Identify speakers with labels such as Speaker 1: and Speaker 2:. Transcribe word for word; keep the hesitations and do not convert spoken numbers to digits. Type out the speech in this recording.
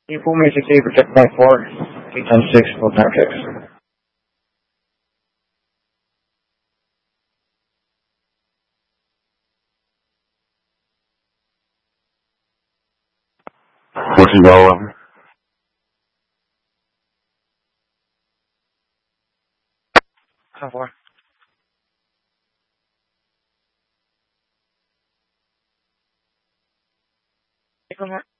Speaker 1: You pull me sixty protect by four, eight times six, full time fix.
Speaker 2: fourteen dollar.
Speaker 1: How far? Take one more.